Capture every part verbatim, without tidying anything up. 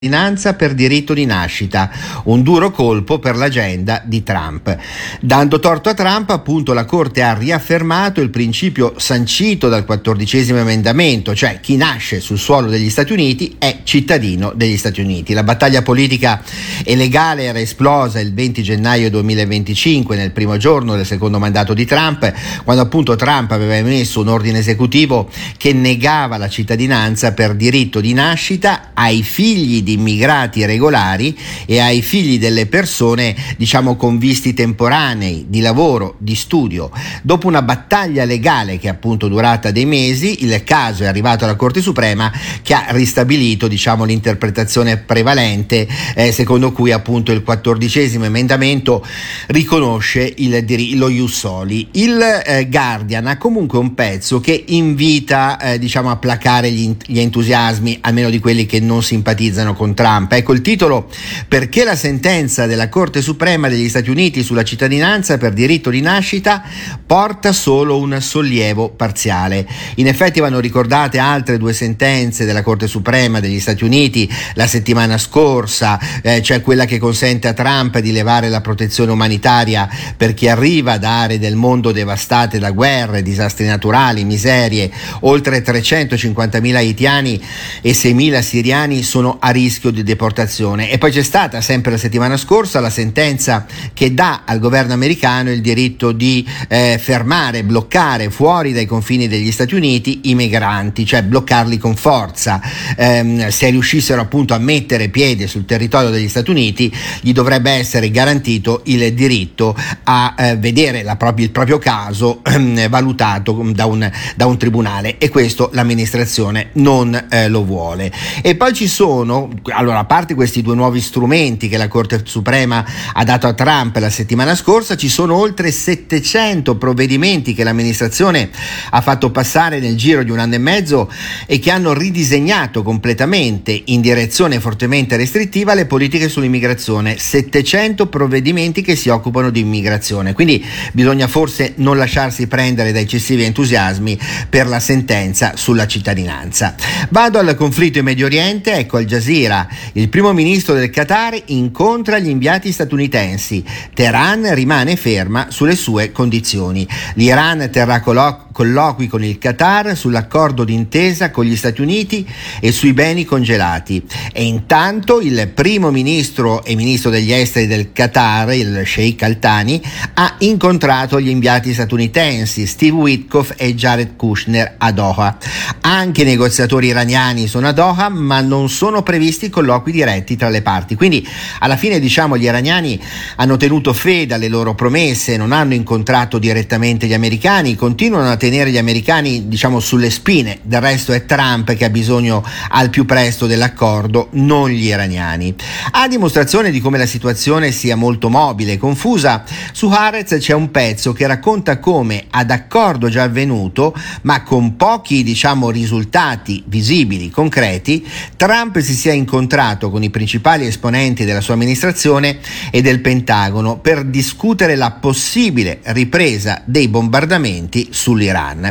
cittadinanza per diritto di nascita, un duro colpo per l'agenda di Trump. Dando torto a Trump, appunto, la Corte ha riaffermato il principio sancito dal quattordicesimo emendamento, cioè chi nasce sul suolo degli Stati Uniti è cittadino degli Stati Uniti. La battaglia politica e legale era esplosa il venti gennaio duemilaventicinque, nel primo giorno del secondo mandato di Trump, quando appunto Trump aveva emesso un ordine esecutivo che negava la cittadinanza per diritto di nascita ai figli di immigrati regolari e ai figli delle persone, diciamo, con visti temporanei, di lavoro, di studio. Dopo una battaglia legale che è appunto durata dei mesi, il caso è arrivato alla Corte Suprema, che ha ristabilito, diciamo, l'interpretazione prevalente eh, secondo cui appunto il quattordicesimo emendamento riconosce il dir- lo ius soli. Il eh, Guardian ha comunque un pezzo che invita eh, diciamo a placare gli, gli entusiasmi, almeno di quelli che non simpatizzano con Trump. Ecco il titolo: perché la sentenza della Corte Suprema degli Stati Uniti sulla cittadinanza per diritto di nascita porta solo un sollievo parziale. In effetti vanno ricordate altre due sentenze della Corte Suprema degli Stati Uniti la settimana scorsa, eh, cioè quella che consente a Trump di levare la protezione umanitaria per chi arriva da aree del mondo devastate da guerre, disastri naturali, miserie. Oltre trecentocinquantamila haitiani e seimila siriani sono a rischio di deportazione. E poi c'è stata, sempre la settimana scorsa, la sentenza che dà al governo americano il diritto di eh, fermare, bloccare fuori dai confini degli Stati Uniti i migranti, cioè bloccarli con forza. Eh, se riuscissero appunto a mettere piede sul territorio degli Stati Uniti, gli dovrebbe essere garantito il diritto a eh, vedere la propria, il proprio caso eh, valutato da un, da un tribunale, e questo l'amministrazione non eh, lo vuole. E poi ci sono, allora, a parte questi due nuovi strumenti che la Corte Suprema ha dato a Trump la settimana scorsa, ci sono oltre settecento provvedimenti che l'amministrazione ha fatto passare nel giro di un anno e mezzo e che hanno ridisegnato completamente in direzione fortemente restrittiva le politiche sull'immigrazione. settecento provvedimenti che si occupano di immigrazione, quindi bisogna forse non lasciarsi prendere da eccessivi entusiasmi per la sentenza sulla cittadinanza. Vado al conflitto in Medio Oriente. Ecco Al Jazeera: il primo ministro del Qatar incontra gli inviati statunitensi, Teheran rimane ferma sulle sue condizioni. L'Iran terrà colloqui colloqui con il Qatar sull'accordo d'intesa con gli Stati Uniti e sui beni congelati. E intanto il primo ministro e ministro degli esteri del Qatar, il Sheikh Al-Thani, ha incontrato gli inviati statunitensi Steve Witkoff e Jared Kushner a Doha. Anche i negoziatori iraniani sono a Doha, ma non sono previsti colloqui diretti tra le parti. Quindi alla fine, diciamo, gli iraniani hanno tenuto fede alle loro promesse, non hanno incontrato direttamente gli americani, continuano a tenere gli americani, diciamo, sulle spine. Del resto è Trump che ha bisogno al più presto dell'accordo, non gli iraniani. A dimostrazione di come la situazione sia molto mobile e confusa, su Haaretz c'è un pezzo che racconta come, ad accordo già avvenuto, ma con pochi, diciamo, risultati visibili, concreti, Trump si sia incontrato con i principali esponenti della sua amministrazione e del Pentagono per discutere la possibile ripresa dei bombardamenti sull'Iran.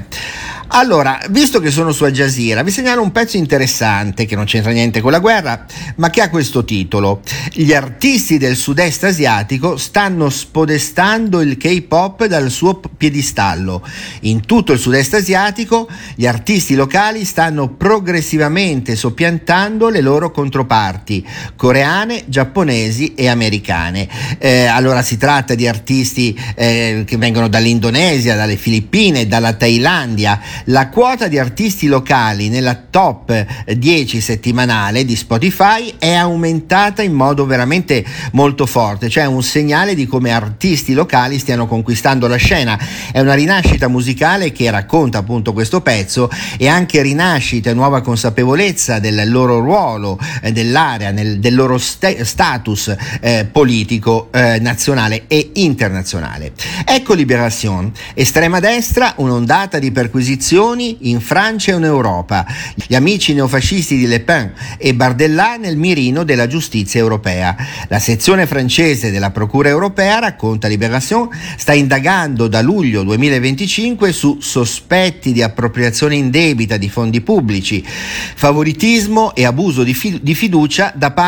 Allora, visto che sono su Al Jazeera, vi segnalo un pezzo interessante che non c'entra niente con la guerra, ma che ha questo titolo: gli artisti del sud-est asiatico stanno spodestando il K-pop dal suo piedistallo. In tutto il sud-est asiatico gli artisti locali stanno progressivamente soppiantando le loro controparti coreane, giapponesi e americane. Eh, allora si tratta di artisti eh, che vengono dall'Indonesia, dalle Filippine, dalla Thailandia. La quota di artisti locali nella top dieci settimanale di Spotify è aumentata in modo veramente molto forte, cioè un segnale di come artisti locali stiano conquistando la scena. È una rinascita musicale che racconta appunto questo pezzo, e anche rinascita e nuova consapevolezza del loro ruolo, eh, dell'area, nel, del loro st- status eh, politico eh, nazionale e internazionale. Ecco Libération: estrema destra, un'ondata di perquisizioni sanzioni in Francia e in Europa. Gli amici neofascisti di Le Pen e Bardella nel mirino della giustizia europea. La sezione francese della Procura europea, racconta Libération, sta indagando da luglio duemilaventicinque su sospetti di appropriazione indebita di fondi pubblici, favoritismo e abuso di fiducia da parte